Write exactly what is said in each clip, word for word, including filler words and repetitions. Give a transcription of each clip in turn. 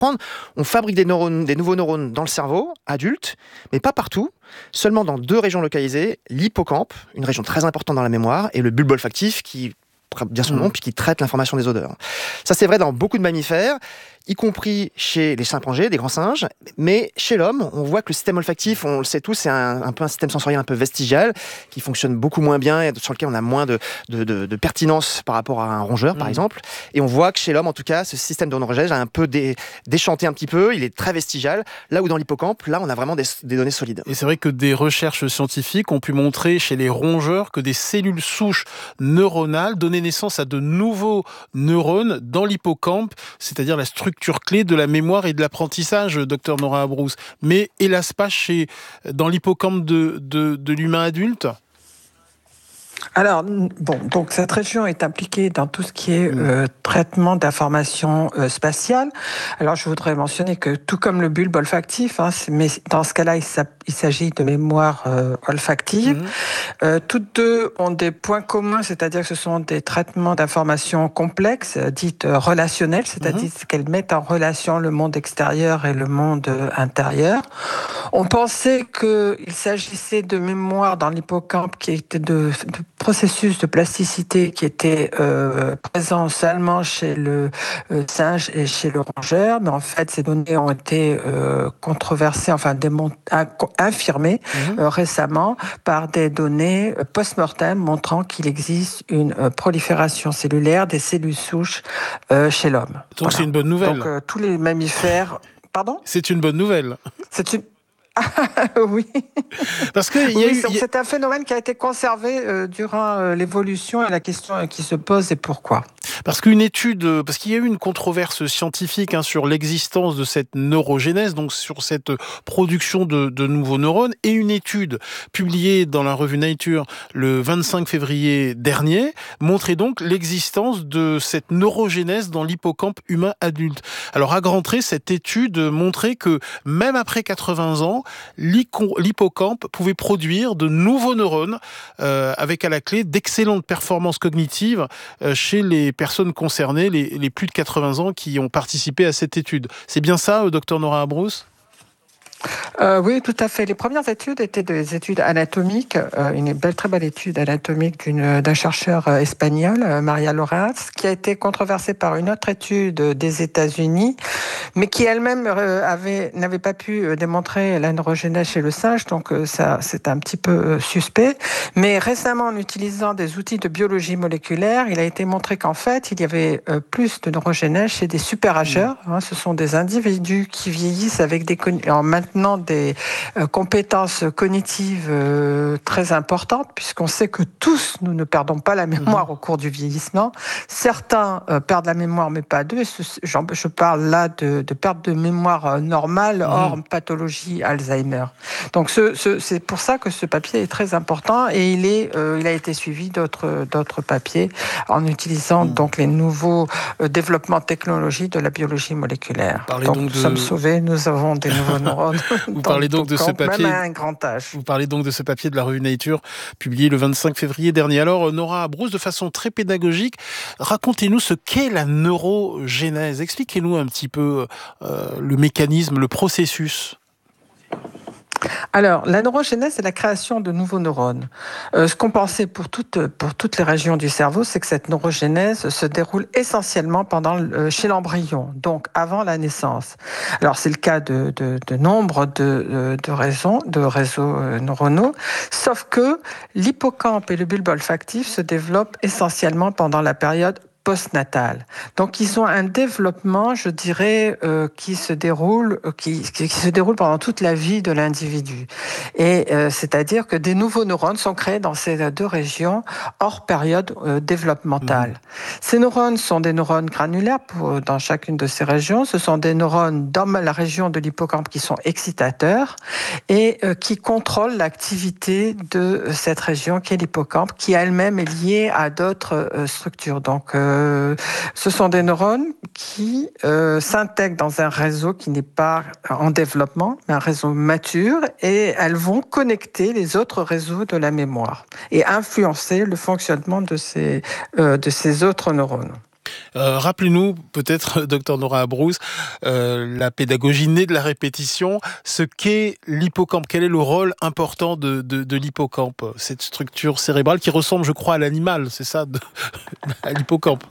On fabrique des neurones, des nouveaux neurones dans le cerveau adulte, mais pas partout, seulement dans deux régions localisées, l'hippocampe, une région très importante dans la mémoire, et le bulbe olfactif qui bien son nom, mmh. puis qui traite l'information des odeurs. Ça, c'est vrai dans beaucoup de mammifères, y compris chez les chimpanzés, des grands singes, mais chez l'homme, on voit que le système olfactif, on le sait tous, c'est un, un peu un système sensoriel un peu vestigial, qui fonctionne beaucoup moins bien et sur lequel on a moins de, de, de, de pertinence par rapport à un rongeur, mmh. par exemple. Et on voit que chez l'homme, en tout cas, ce système de neurogène a un peu dé, déchanté un petit peu, il est très vestigial, là où dans l'hippocampe, là, on a vraiment des, des données solides. Et c'est vrai que des recherches scientifiques ont pu montrer chez les rongeurs que des cellules souches neuronales donnaient naissance à de nouveaux neurones dans l'hippocampe, c'est-à-dire la structure clé de la mémoire et de l'apprentissage, docteur Nora Abrousse. Mais hélas pas chez, dans l'hippocampe de, de, de l'humain adulte. Alors, bon, donc cette région est impliquée dans tout ce qui est euh, traitement d'informations euh, spatiales. Alors, je voudrais mentionner que tout comme le bulbe olfactif, hein, mais dans ce cas-là, il, il s'agit de mémoire euh, olfactive. Mmh. Euh, toutes deux ont des points communs, c'est-à-dire que ce sont des traitements d'informations complexes, dites euh, relationnelles, c'est-à-dire mmh. qu'elles mettent en relation le monde extérieur et le monde euh, intérieur. On pensait qu'il s'agissait de mémoire dans l'hippocampe qui était de, de processus de plasticité qui était euh, présent seulement chez le euh, singe et chez le rongeur, mais en fait ces données ont été euh, controversées, enfin démont- infirmées mmh. euh, récemment par des données post-mortem montrant qu'il existe une euh, prolifération cellulaire des cellules souches euh, chez l'homme. Donc voilà. C'est une bonne nouvelle. Donc euh, tous les mammifères... Pardon ? C'est une bonne nouvelle. C'est une... oui. Parce que oui, y a eu, c'est, c'est un phénomène qui a été conservé euh, durant euh, l'évolution, et la question qui se pose est pourquoi. Parce qu'une étude, parce qu'il y a eu une controverse scientifique hein, sur l'existence de cette neurogénèse, donc sur cette production de, de nouveaux neurones, et une étude publiée dans la revue Nature le vingt-cinq février dernier montrait donc l'existence de cette neurogénèse dans l'hippocampe humain adulte. Alors à grands traits, cette étude montrait que même après quatre-vingts ans, l'hippocampe pouvait produire de nouveaux neurones euh, avec à la clé d'excellentes performances cognitives euh, chez les personnes concernées, les, les plus de quatre-vingts ans qui ont participé à cette étude. C'est bien ça, docteur Nora Abrousse ? Euh, oui, tout à fait. Les premières études étaient des études anatomiques, euh, une belle, très belle étude anatomique d'une, d'un chercheur euh, espagnol, euh, Maria Lorenz, qui a été controversée par une autre étude des États-Unis, mais qui elle-même euh, avait, n'avait pas pu euh, démontrer la neurogénèse chez le singe, donc euh, ça, c'est un petit peu euh, suspect. Mais récemment, en utilisant des outils de biologie moléculaire, il a été montré qu'en fait, il y avait euh, plus de neurogénèse chez des superageurs. Mmh. Hein, ce sont des individus qui vieillissent avec des en maintenant des euh, compétences cognitives euh, très importantes, puisqu'on sait que tous, nous ne perdons pas la mémoire mmh. au cours du vieillissement. Certains euh, perdent la mémoire, mais pas deux. Je parle là de, de perte de mémoire normale, mmh. hors pathologie Alzheimer. Donc ce, ce, c'est pour ça que ce papier est très important, et il, est, euh, il a été suivi d'autres, d'autres papiers en utilisant mmh. donc les nouveaux euh, développements technologiques de la biologie moléculaire. Donc, donc nous de... sommes sauvés, nous avons des nouveaux neurones. Vous parlez donc de ce papier. Même à un grand âge. Vous parlez donc de ce papier de la revue Nature, publié le vingt-cinq février dernier. Alors, Nora Abrousse, de façon très pédagogique, racontez-nous ce qu'est la neurogénèse. Expliquez-nous un petit peu euh, le mécanisme, le processus. Alors, la neurogénèse, c'est la création de nouveaux neurones. Euh, ce qu'on pensait pour toutes, pour toutes les régions du cerveau, c'est que cette neurogénèse se déroule essentiellement pendant, euh, chez l'embryon, donc avant la naissance. Alors, c'est le cas de, de, de nombre de, de, raisons, de réseaux euh, neuronaux, sauf que l'hippocampe et le bulbe olfactif se développent essentiellement pendant la période postnatale. Donc, ils ont un développement, je dirais, euh, qui se déroule, euh, qui, qui se déroule pendant toute la vie de l'individu. Et euh, c'est-à-dire que des nouveaux neurones sont créés dans ces deux régions hors période euh, développementale. Mmh. Ces neurones sont des neurones granulaires pour, dans chacune de ces régions. Ce sont des neurones dans la région de l'hippocampe qui sont excitateurs et euh, qui contrôlent l'activité de cette région qui est l'hippocampe, qui elle-même est liée à d'autres euh, structures. Donc, euh, Euh, ce sont des neurones qui euh, s'intègrent dans un réseau qui n'est pas en développement, mais un réseau mature, et elles vont connecter les autres réseaux de la mémoire et influencer le fonctionnement de ces, euh, de ces autres neurones. Euh, rappelez-nous peut-être, docteur Nora Abrousse, euh, la pédagogie née de la répétition, ce qu'est l'hippocampe. Quel est le rôle important de, de, de l'hippocampe, cette structure cérébrale qui ressemble, je crois, à l'animal, c'est ça, de, à l'hippocampe?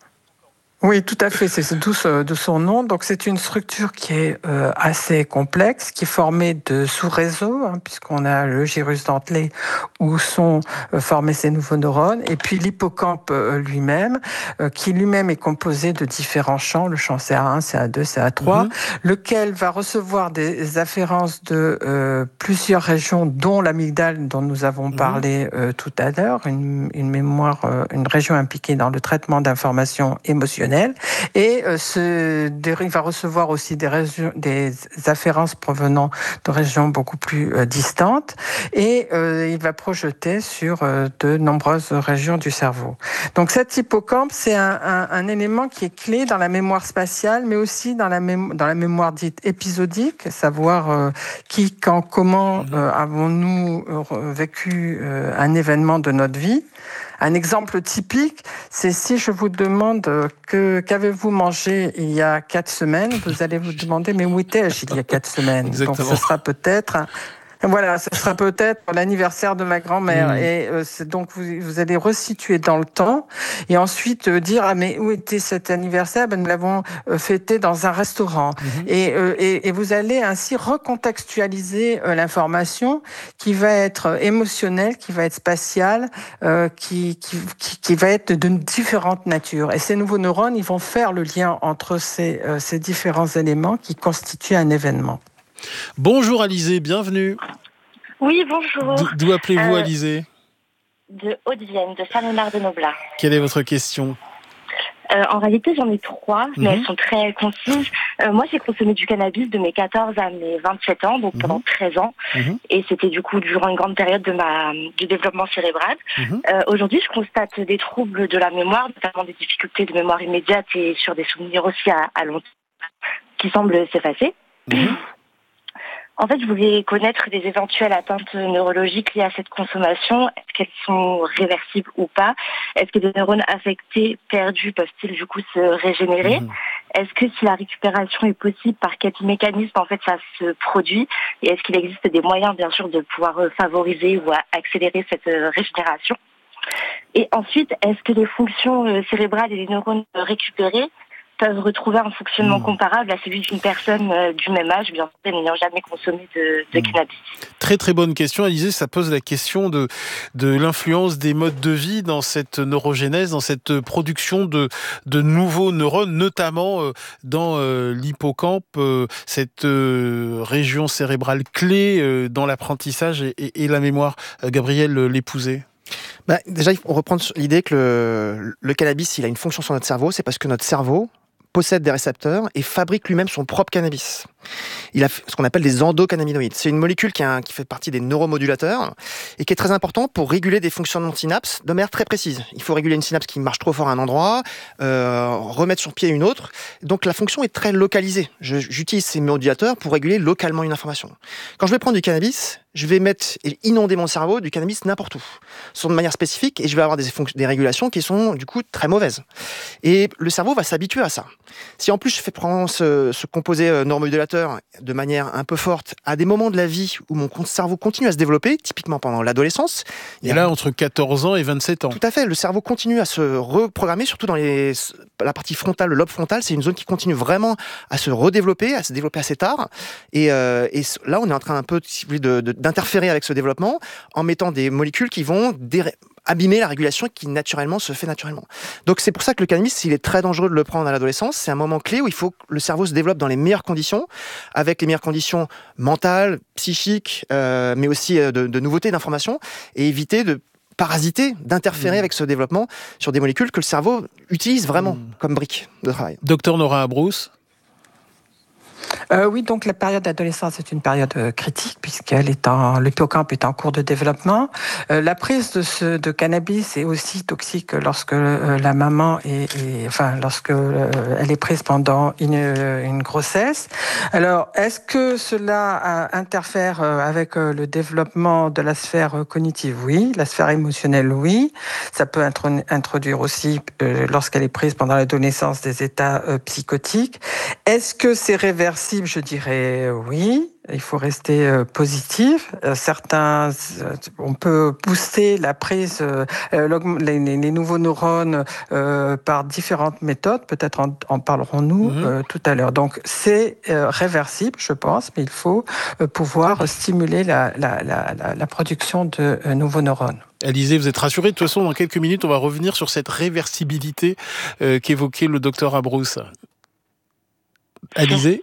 Oui, tout à fait, c'est d'où de son nom. Donc c'est une structure qui est euh, assez complexe, qui est formée de sous-réseaux, hein, puisqu'on a le gyrus dentelé où sont euh, formés ces nouveaux neurones, et puis l'hippocampe euh, lui-même, euh, qui lui-même est composé de différents champs, le champ C A un, C A deux, C A trois, mm-hmm. lequel va recevoir des afférences de euh, plusieurs régions, dont l'amygdale dont nous avons parlé mm-hmm. euh, tout à l'heure, une, une mémoire, euh, une région impliquée dans le traitement d'informations émotionnelles. Et euh, ce, il va recevoir aussi des, régions, des afférences provenant de régions beaucoup plus euh, distantes et euh, il va projeter sur euh, de nombreuses régions du cerveau. Donc cet hippocampe, c'est un, un, un élément qui est clé dans la mémoire spatiale, mais aussi dans la, mémo- dans la mémoire dite épisodique, savoir euh, qui, quand, comment euh, avons-nous euh, vécu euh, un événement de notre vie. Un exemple typique, c'est si je vous demande que qu'avez-vous mangé il y a quatre semaines, vous allez vous demander mais où étais-je il y a quatre semaines. Exactement. Donc ce sera peut-être Voilà, ce sera peut-être l'anniversaire de ma grand-mère. Mmh. Et euh, c'est donc vous, vous allez resituer dans le temps et ensuite euh, dire ah mais où était cet anniversaire? Ben nous l'avons euh, fêté dans un restaurant. Mmh. Et, euh, et et vous allez ainsi recontextualiser euh, l'information qui va être émotionnelle, qui va être spatiale, euh, qui, qui qui qui va être de différentes natures. Et ces nouveaux neurones, ils vont faire le lien entre ces euh, ces différents éléments qui constituent un événement. Bonjour Alizée, bienvenue. Oui, bonjour. D'où appelez-vous euh, Alizée? De Haute-Vienne, de Saint-Léonard-de-Noblat. Quelle est votre question? euh, En réalité, j'en ai trois, mm-hmm. mais elles sont très concises. Euh, moi, j'ai consommé du cannabis de mes quatorze à mes vingt-sept ans, donc mm-hmm. pendant treize ans. Mm-hmm. Et c'était du coup durant une grande période de ma, du développement cérébral. Mm-hmm. Euh, aujourd'hui, je constate des troubles de la mémoire, notamment des difficultés de mémoire immédiate et sur des souvenirs aussi à, à long terme, qui semblent s'effacer. Mm-hmm. En fait, je voulais connaître des éventuelles atteintes neurologiques liées à cette consommation. Est-ce qu'elles sont réversibles ou pas? Est-ce que des neurones affectés, perdus, peuvent-ils du coup se régénérer? Mmh. Est-ce que si la récupération est possible, par quel mécanisme en fait ça se produit? Et est-ce qu'il existe des moyens, bien sûr, de pouvoir favoriser ou accélérer cette régénération? Et ensuite, est-ce que les fonctions cérébrales et les neurones récupérés peuvent retrouver un fonctionnement mmh. comparable à celui d'une personne euh, du même âge, bien sûr, n'ayant jamais consommé de, de mmh. cannabis. Très très bonne question, Alizée. Ça pose la question de, de l'influence des modes de vie dans cette neurogénèse, dans cette production de, de nouveaux neurones, notamment euh, dans euh, l'hippocampe, euh, cette euh, région cérébrale clé euh, dans l'apprentissage et, et, et la mémoire. Euh, Gabriel Lépousé. Bah, déjà, on reprend l'idée que le, le cannabis, il a une fonction sur notre cerveau, c'est parce que notre cerveau possède des récepteurs et fabrique lui-même son propre cannabis. Il a ce qu'on appelle des endocannabinoïdes. C'est une molécule qui, a, qui fait partie des neuromodulateurs et qui est très importante pour réguler des fonctionnements de synapses de manière très précise. Il faut réguler une synapse qui marche trop fort à un endroit, euh, remettre sur pied une autre. Donc la fonction est très localisée. Je, j'utilise ces modulateurs pour réguler localement une information. Quand je vais prendre du cannabis, je vais mettre et inonder mon cerveau du cannabis n'importe où, de manière spécifique, et je vais avoir des, fonc- des régulations qui sont du coup très mauvaises. Et le cerveau va s'habituer à ça. Si en plus je fais prendre ce, ce composé euh, neuromodulateur de manière un peu forte à des moments de la vie où mon cerveau continue à se développer, typiquement pendant l'adolescence. Et là, entre quatorze ans et vingt-sept ans. Tout à fait, le cerveau continue à se reprogrammer, surtout dans les, la partie frontale, le lobe frontal, c'est une zone qui continue vraiment à se redévelopper, à se développer assez tard. Et, euh, et là, on est en train un peu de, de, d'interférer avec ce développement en mettant des molécules qui vont dé- abîmer la régulation qui naturellement se fait naturellement. Donc c'est pour ça que le cannabis, il est très dangereux de le prendre à l'adolescence. C'est un moment clé où il faut que le cerveau se développe dans les meilleures conditions, avec les meilleures conditions mentales, psychiques, euh, mais aussi de, de nouveautés d'informations, et éviter de parasiter, d'interférer mmh. avec ce développement sur des molécules que le cerveau utilise vraiment mmh. comme brique de travail. Docteur Nora Abrousse. Euh, oui, donc la période d'adolescence est une période euh, critique puisqu'elle est en, l'hippocampe est en cours de développement. Euh, la prise de, ce, de cannabis est aussi toxique lorsque euh, la maman est, est enfin lorsque euh, elle est prise pendant une, une grossesse. Alors, est-ce que cela euh, interfère euh, avec euh, le développement de la sphère euh, cognitive? Oui. La sphère émotionnelle, oui. Ça peut intro- introduire aussi, euh, lorsqu'elle est prise pendant l'adolescence, des états euh, psychotiques. Est-ce que c'est réversible? Je dirais oui. Il faut rester euh, positif. Euh, certains, euh, on peut booster la prise, euh, les, les nouveaux neurones euh, par différentes méthodes. Peut-être en, en parlerons-nous mmh. euh, tout à l'heure. Donc c'est euh, réversible, je pense, mais il faut euh, pouvoir stimuler la, la, la, la, la production de euh, nouveaux neurones. Alizée, vous êtes rassurée? De toute façon, dans quelques minutes, on va revenir sur cette réversibilité euh, qu'évoquait le docteur Abrousse. Alizée?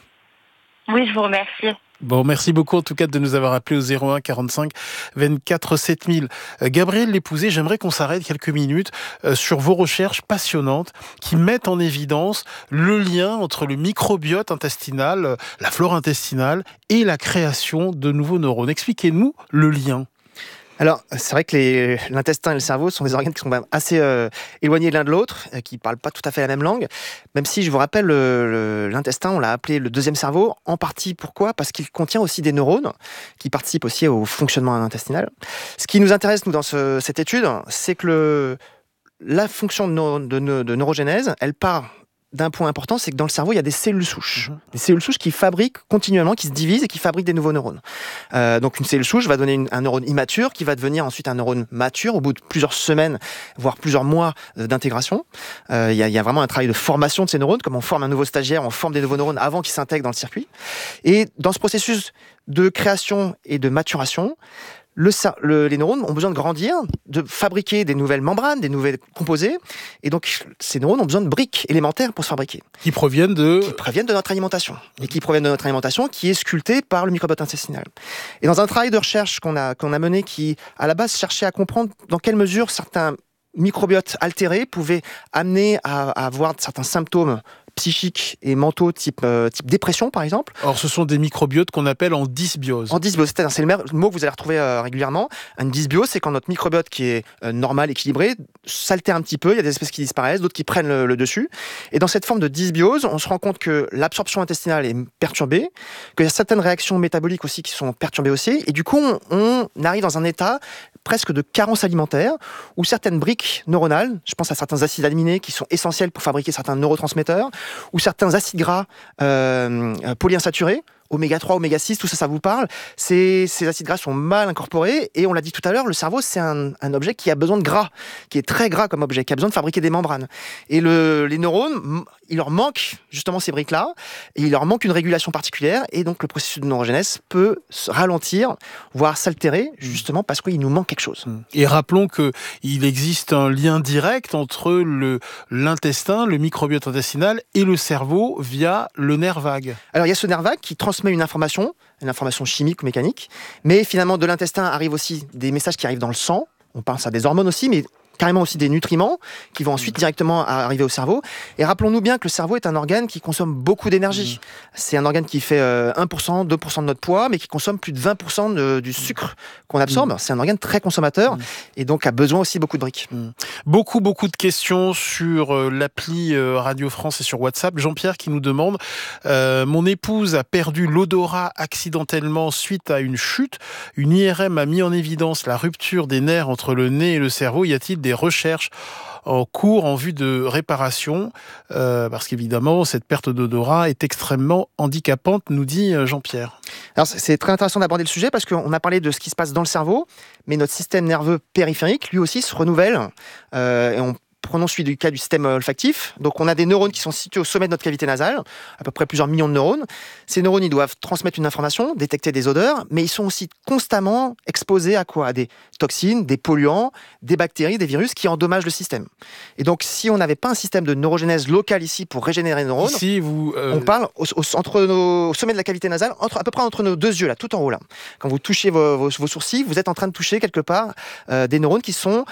Oui, je vous remercie. Bon, merci beaucoup en tout cas de nous avoir appelé au zéro un quarante-cinq vingt-quatre sept mille. Euh, Gabriel Lépousé, j'aimerais qu'on s'arrête quelques minutes euh, sur vos recherches passionnantes qui mettent en évidence le lien entre le microbiote intestinal, euh, la flore intestinale et la création de nouveaux neurones. Expliquez-nous le lien. Alors, c'est vrai que les, l'intestin et le cerveau sont des organes qui sont assez euh, éloignés l'un de l'autre, euh, qui ne parlent pas tout à fait la même langue, même si, je vous rappelle, le, le, l'intestin, on l'a appelé le deuxième cerveau, en partie, pourquoi ? Parce qu'il contient aussi des neurones, qui participent aussi au fonctionnement intestinal. Ce qui nous intéresse, nous, dans ce, cette étude, c'est que le, la fonction de, neuro, de, de, de neurogénèse, elle part d'un point important, c'est que dans le cerveau, il y a des cellules souches. Mmh. Des cellules souches qui fabriquent continuellement, qui se divisent et qui fabriquent des nouveaux neurones. Euh, donc une cellule souche va donner une, un neurone immature qui va devenir ensuite un neurone mature au bout de plusieurs semaines, voire plusieurs mois d'intégration. Euh, il y a, il y a vraiment un travail de formation de ces neurones, comme on forme un nouveau stagiaire, on forme des nouveaux neurones avant qu'ils s'intègrent dans le circuit. Et dans ce processus de création et de maturation, Le, le, les neurones ont besoin de grandir, de fabriquer des nouvelles membranes, des nouvelles composés, et donc ces neurones ont besoin de briques élémentaires pour se fabriquer. Qui proviennent de... Qui proviennent de notre alimentation, et qui proviennent de notre alimentation qui est sculptée par le microbiote intestinal. Et dans un travail de recherche qu'on a, qu'on a mené qui, à la base, cherchait à comprendre dans quelle mesure certains microbiotes altérés pouvaient amener à, à avoir certains symptômes psychiques et mentaux type, euh, type dépression par exemple. Or ce sont des microbiotes qu'on appelle en dysbiose. En dysbiose, c'est-à-dire c'est le mot que vous allez retrouver euh, régulièrement. Une dysbiose, c'est quand notre microbiote qui est euh, normal, équilibré, s'altère un petit peu, il y a des espèces qui disparaissent, d'autres qui prennent le, le dessus. Et dans cette forme de dysbiose, on se rend compte que l'absorption intestinale est perturbée, qu'il y a certaines réactions métaboliques aussi qui sont perturbées aussi, et du coup on, on arrive dans un état presque de carence alimentaire, où certaines briques neuronales, je pense à certains acides aminés qui sont essentiels pour fabriquer certains neurotransmetteurs, ou certains acides gras euh, polyinsaturés, oméga trois, oméga six, tout ça, ça vous parle. Ces, ces acides gras sont mal incorporés, et on l'a dit tout à l'heure, le cerveau, c'est un, un objet qui a besoin de gras, qui est très gras comme objet, qui a besoin de fabriquer des membranes. Et le, les neurones, il leur manque justement ces briques-là, et il leur manque une régulation particulière, et donc le processus de neurogénèse peut se ralentir, voire s'altérer, justement parce qu'il nous manque quelque chose. Et rappelons qu'il existe un lien direct entre le, l'intestin, le microbiote intestinal, et le cerveau via le nerf vague. Alors il y a ce nerf vague qui transmet une information, une information chimique ou mécanique, mais finalement de l'intestin arrivent aussi des messages qui arrivent dans le sang, on pense à des hormones aussi, mais carrément aussi des nutriments qui vont ensuite directement arriver au cerveau. Et rappelons-nous bien que le cerveau est un organe qui consomme beaucoup d'énergie. Mmh. C'est un organe qui fait euh, un pour cent, deux pour cent de notre poids, mais qui consomme plus de vingt pour cent de, du sucre qu'on absorbe. Mmh. C'est un organe très consommateur mmh. et donc a besoin aussi beaucoup de briques. Mmh. Beaucoup, beaucoup de questions sur euh, l'appli euh, Radio France et sur WhatsApp. Jean-Pierre qui nous demande euh, « Mon épouse a perdu l'odorat accidentellement suite à une chute. Une I R M a mis en évidence la rupture des nerfs entre le nez et le cerveau. Y a-t-il des recherches en cours en vue de réparation, euh, parce qu'évidemment, cette perte d'odorat est extrêmement handicapante, nous dit Jean-Pierre. Alors, c'est très intéressant d'aborder le sujet parce qu'on a parlé de ce qui se passe dans le cerveau, mais notre système nerveux périphérique, lui aussi, se renouvelle. Euh, et on Prenons celui du cas du système olfactif. Donc, on a des neurones qui sont situés au sommet de notre cavité nasale, à peu près plusieurs millions de neurones. Ces neurones, ils doivent transmettre une information, détecter des odeurs, mais ils sont aussi constamment exposés à quoi ? À des toxines, des polluants, des bactéries, des virus qui endommagent le système. Et donc, si on n'avait pas un système de neurogénèse locale ici pour régénérer les neurones, ici, vous, euh... on parle au, au, entre nos, au sommet de la cavité nasale, entre, à peu près entre nos deux yeux, là, tout en haut. Là. Quand vous touchez vos, vos, vos sourcils, vous êtes en train de toucher quelque part euh, des neurones qui sont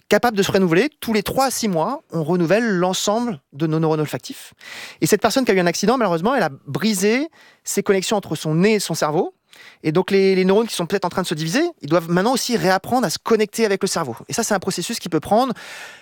capable de se renouveler. Tous les trois à six mois, on renouvelle l'ensemble de nos neurones olfactifs. Et cette personne qui a eu un accident, malheureusement, elle a brisé ses connexions entre son nez et son cerveau. Et donc les, les neurones qui sont peut-être en train de se diviser, ils doivent maintenant aussi réapprendre à se connecter avec le cerveau. Et ça, c'est un processus qui peut prendre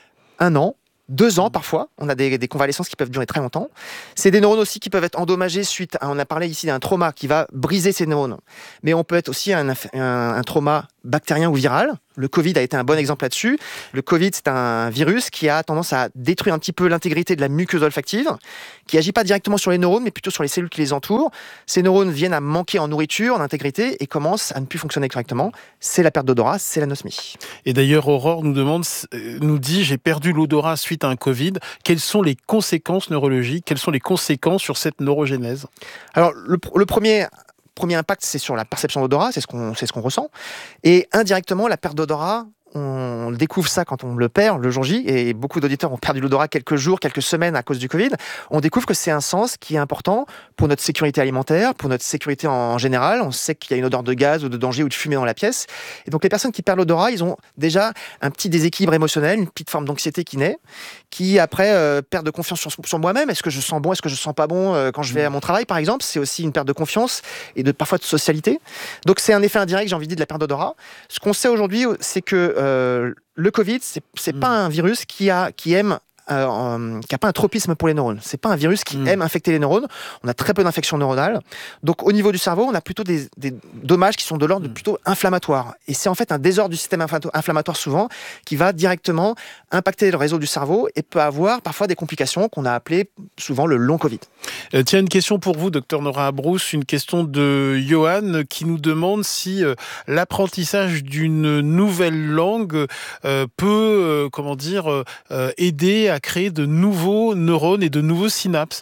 un an, deux ans parfois. On a des, des convalescences qui peuvent durer très longtemps. C'est des neurones aussi qui peuvent être endommagés suite à, on a parlé ici d'un trauma qui va briser ces neurones. Mais on peut être aussi un, un, un trauma bactérien ou viral. Le Covid a été un bon exemple là-dessus. Le Covid, c'est un virus qui a tendance à détruire un petit peu l'intégrité de la muqueuse olfactive, qui agit pas directement sur les neurones, mais plutôt sur les cellules qui les entourent. Ces neurones viennent à manquer en nourriture, en intégrité, et commencent à ne plus fonctionner correctement. C'est la perte d'odorat, c'est l'anosmie. Et d'ailleurs, Aurore nous demande, nous dit, j'ai perdu l'odorat suite à un Covid. Quelles sont les conséquences neurologiques? Quelles sont les conséquences sur cette neurogénèse? Alors, le, le premier... premier impact, c'est sur la perception d'odorat, c'est ce qu'on, c'est ce qu'on ressent. Et indirectement, la perte d'odorat, on découvre ça quand on le perd le jour J, et beaucoup d'auditeurs ont perdu l'odorat quelques jours, quelques semaines à cause du Covid. On découvre que c'est un sens qui est important pour notre sécurité alimentaire, pour notre sécurité en général. On sait qu'il y a une odeur de gaz ou de danger ou de fumée dans la pièce. Et donc les personnes qui perdent l'odorat, ils ont déjà un petit déséquilibre émotionnel, une petite forme d'anxiété qui naît, qui après euh, perte de confiance sur, sur moi-même. Est-ce que je sens bon, est-ce que je sens pas bon euh, quand je vais à mon travail, par exemple? C'est aussi une perte de confiance et de parfois de socialité. Donc c'est un effet indirect, j'ai envie de dire, de la perte d'odorat. Ce qu'on sait aujourd'hui, c'est que Euh, le Covid, c'est, c'est mmh. pas un virus qui, a, qui aime Euh, euh, qui n'a pas un tropisme pour les neurones. C'est pas un virus qui mmh. aime infecter les neurones. On a très peu d'infections neuronales. Donc au niveau du cerveau, on a plutôt des, des dommages qui sont de l'ordre mmh. plutôt inflammatoire. Et c'est en fait un désordre du système inflammatoire souvent qui va directement impacter le réseau du cerveau et peut avoir parfois des complications qu'on a appelées souvent le long Covid. Euh, tiens, une question pour vous, docteur Nora Abrousse, une question de Johan qui nous demande si euh, l'apprentissage d'une nouvelle langue euh, peut, euh, comment dire, euh, aider à créer de nouveaux neurones et de nouveaux synapses.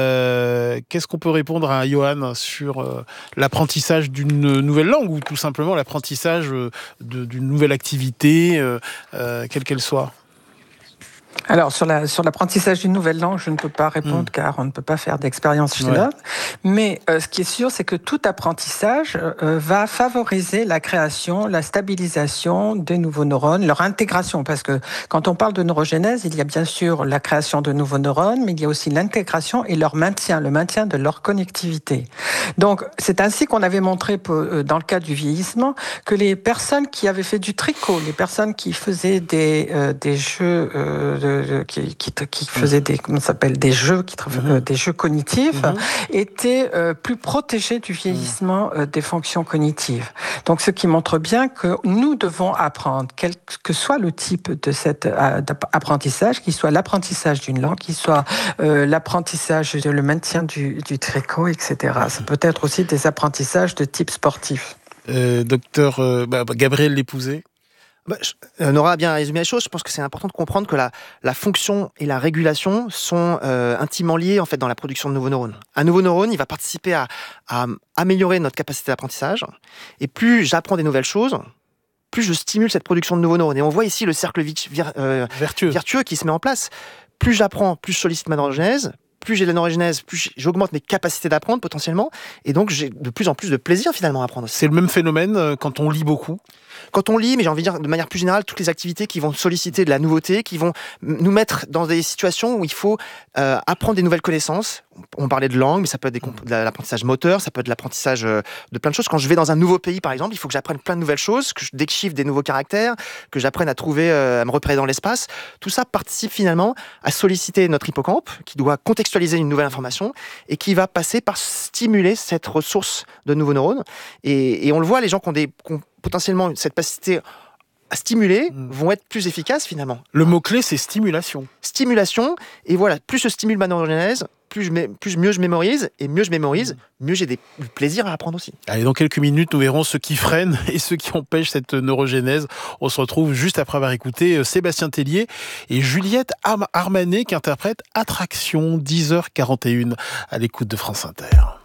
Euh, qu'est-ce qu'on peut répondre à Johan sur euh, l'apprentissage d'une nouvelle langue ou tout simplement l'apprentissage de, d'une nouvelle activité, euh, euh, quelle qu'elle soit? Alors, sur, la, sur l'apprentissage d'une nouvelle langue, je ne peux pas répondre mmh. car on ne peut pas faire d'expérience chez ouais. l'homme. Mais euh, ce qui est sûr, c'est que tout apprentissage euh, va favoriser la création, la stabilisation des nouveaux neurones, leur intégration. Parce que quand on parle de neurogénèse, il y a bien sûr la création de nouveaux neurones, mais il y a aussi l'intégration et leur maintien, le maintien de leur connectivité. Donc, c'est ainsi qu'on avait montré, dans le cas du vieillissement, que les personnes qui avaient fait du tricot, les personnes qui faisaient des, euh, des jeux... Euh, de, Qui, qui, qui faisaient des, comment ça s'appelle, des jeux, qui, mmh. des jeux cognitifs, mmh. étaient euh, plus protégés du vieillissement euh, des fonctions cognitives. Donc, ce qui montre bien que nous devons apprendre, quel que soit le type de cet euh, apprentissage, qu'il soit l'apprentissage d'une langue, qu'il soit euh, l'apprentissage, de, le maintien du, du tricot, et cetera. Ça peut être aussi des apprentissages de type sportif. Euh, docteur euh, bah, Gabriel Lépousé. Bah, je, Nora a bien résumé les choses. Je pense que c'est important de comprendre que la, la fonction et la régulation sont euh, intimement liées en fait dans la production de nouveaux neurones. Un nouveau neurone, il va participer à, à améliorer notre capacité d'apprentissage. Et plus j'apprends des nouvelles choses, plus je stimule cette production de nouveaux neurones. Et on voit ici le cercle vi- vir, euh, vertueux. vertueux qui se met en place. Plus j'apprends, plus je sollicite ma neurogénèse. Plus j'ai de la neurogénèse, plus j'augmente mes capacités d'apprendre potentiellement. Et donc j'ai de plus en plus de plaisir finalement à apprendre. C'est le même phénomène quand on lit beaucoup? Quand on lit, mais j'ai envie de dire de manière plus générale, toutes les activités qui vont solliciter de la nouveauté, qui vont nous mettre dans des situations où il faut euh, apprendre des nouvelles connaissances. On parlait de langue, mais ça peut être des comp- de l'apprentissage moteur, ça peut être de l'apprentissage de plein de choses. Quand je vais dans un nouveau pays, par exemple, il faut que j'apprenne plein de nouvelles choses, que je déchiffre des nouveaux caractères, que j'apprenne à trouver, euh, à me repérer dans l'espace. Tout ça participe finalement à solliciter notre hippocampe, qui doit contextualiser une nouvelle information et qui va passer par stimuler cette ressource de nouveaux neurones. Et, et on le voit, les gens qui ont, des, qui ont potentiellement cette capacité à stimuler mmh. vont être plus efficaces finalement. Le mot-clé, c'est stimulation. Stimulation, et voilà, plus je stimule ma neurogénèse, plus, je mé- plus mieux je mémorise, et mieux je mémorise, mmh. mieux j'ai des, du plaisir à apprendre aussi. Allez, dans quelques minutes, nous verrons ceux qui freinent et ceux qui empêchent cette neurogénèse. On se retrouve juste après avoir écouté Sébastien Tellier et Juliette Armanet qui interprètent Attraction, dix heures quarante et une à l'écoute de France Inter.